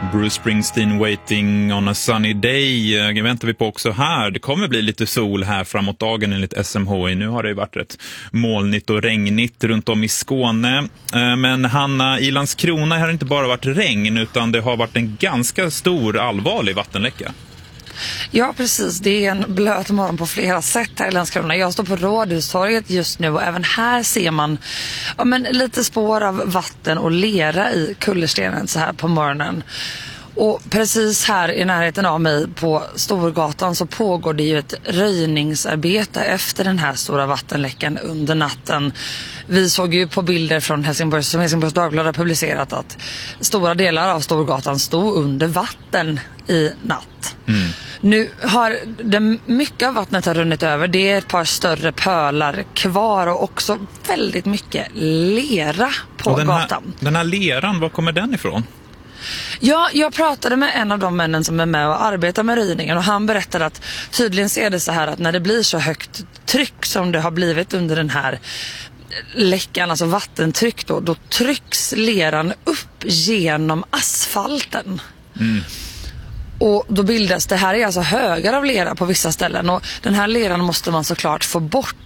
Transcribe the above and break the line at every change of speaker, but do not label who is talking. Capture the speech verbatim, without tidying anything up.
Bruce Springsteen, Waiting on a Sunny Day. Det väntar vi på också här. Det kommer bli lite sol här framåt dagen enligt S M H I. Nu har det varit rätt molnigt och regnigt runt om i Skåne. Men Hanna, i Landskrona har det inte bara varit regn utan det har varit en ganska stor allvarlig vattenläcka.
Ja, precis. Det är en blöt morgon på flera sätt här i Landskrona. Jag står på Rådhustorget just nu och även här ser man ja, men lite spår av vatten och lera i kullerstenen så här på morgonen. Och precis här i närheten av mig på Storgatan så pågår det ju ett röjningsarbete efter den här stora vattenläckan under natten. Vi såg ju på bilder från Helsingborg som Helsingborgs Dagblad har publicerat att stora delar av Storgatan stod under vatten i natt. Mm. Nu har det, mycket av vattnet har runnit över. Det är ett par större pölar kvar och också väldigt mycket lera på
den här,
gatan.
Den här leran, var kommer den ifrån?
Ja, jag pratade med en av de männen som är med och arbetar med röjningen och han berättade att tydligen ser det så här att när det blir så högt tryck som det har blivit under den här läckan, alltså vattentryck då, då trycks leran upp genom asfalten. Mm. Och då bildas, det här är alltså högar av lera på vissa ställen och den här leran måste man såklart få bort